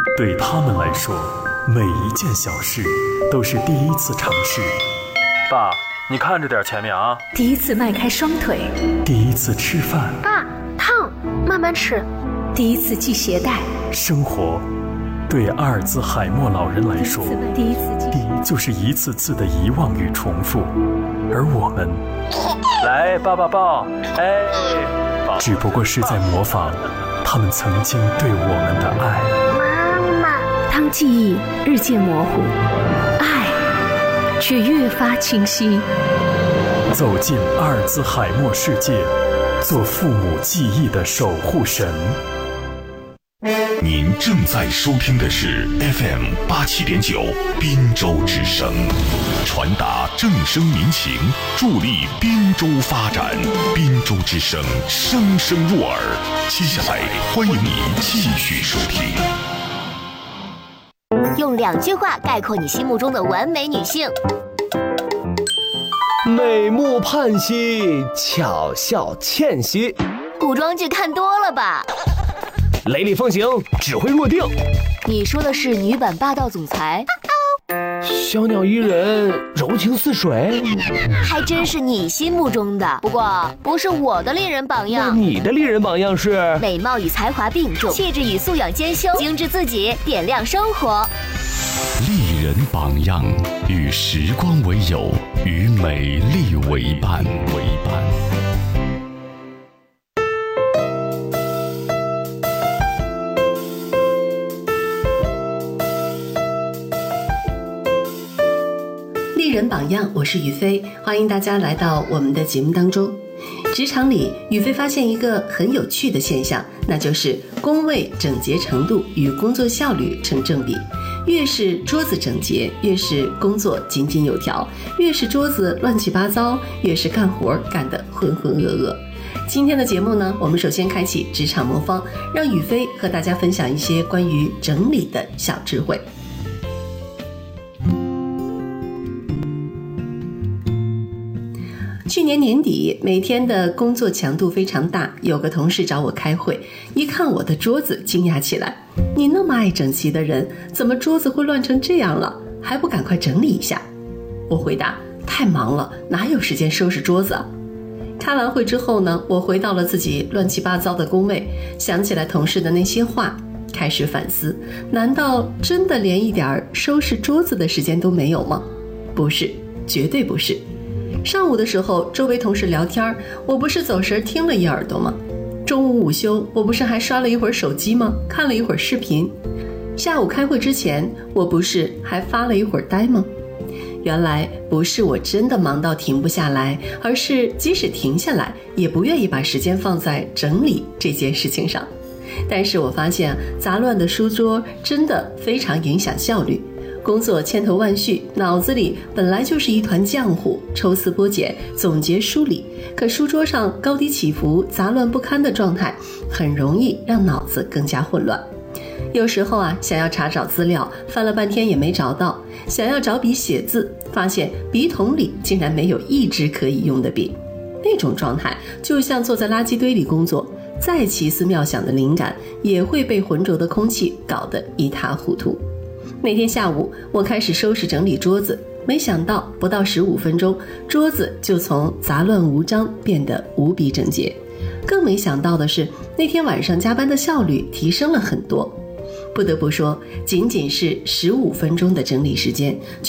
对他们来说，每一件小事都是第一次尝试。 爸，你看着点前面啊！ 第一次迈开双腿， 第一次吃饭。 爸，烫，慢慢吃。 第一次系鞋带。 生活对阿尔兹海默老人来说，第一就是一次次的遗忘与重复，而我们， 来，爸爸抱，哎， 只不过是在模仿他们曾经对我们的爱。 妈妈， 当记忆日渐模糊，爱却越发清晰。 走进阿尔兹海默世界，做父母记忆的守护神。 您正在收听的是 FM 87.9滨州之声，传达正声民情，助力滨州发展。滨州之声，声声入耳。接下来，欢迎您继续收听。 用2句话概括你心目中的完美女性： 美目盼兮，巧笑倩兮。 古装剧看多了吧？ 雷厉风行，指挥若定。 你说的是女版霸道总裁？ 小鸟依人，柔情似水。 还真是你心目中的，不过不是我的丽人榜样。 那你的丽人榜样是？ 美貌与才华并重，气质与素养兼修，精致自己，点亮生活。 丽人榜样，与时光为友，与美丽为伴。 丽人榜样，我是雨飞，欢迎大家来到我们的节目当中。职场里，雨飞发现一个很有趣的现象，那就是工位整洁程度与工作效率成正比。越是桌子整洁，越是工作井井有条；越是桌子乱七八糟，越是干活干得浑浑噩噩。今天的节目呢，我们首先开启职场魔方，让雨飞和大家分享一些关于整理的小智慧。去年年底，每天的工作强度非常大，有个同事找我开会，一看我的桌子，惊讶起来：“你那么爱整齐的人，怎么桌子会乱成这样了？还不赶快整理一下？”我回答：“太忙了，哪有时间收拾桌子啊？”开完会之后呢，我回到了自己乱七八糟的工位，想起来同事的那些话，开始反思：难道真的连一点收拾桌子的时间都没有吗？不是，绝对不是。上午的时候，周围同事聊天，我不是走神听了一耳朵吗？中午午休，我不是还刷了一会儿手机吗？看了一会儿视频。下午开会之前，我不是还发了一会儿呆吗？原来不是我真的忙到停不下来，而是即使停下来，也不愿意把时间放在整理这件事情上。但是我发现杂乱的书桌真的非常影响效率。工作千头万绪，脑子里本来就是一团浆糊，抽丝剥茧，总结梳理，可书桌上高低起伏、杂乱不堪的状态，很容易让脑子更加混乱。有时候啊，想要查找资料，翻了半天也没找到；想要找笔写字，发现笔筒里竟然没有一支可以用的笔。那种状态就像坐在垃圾堆里工作，再奇思妙想的灵感也会被浑浊的空气搞得一塌糊涂。那天下午，我开始收拾整理桌子，没想到不到15分钟，桌子就从杂乱无章变得无比整洁。更没想到的是，那天晚上加班的效率提升了很多。不得不说，仅仅是15分钟的整理时间，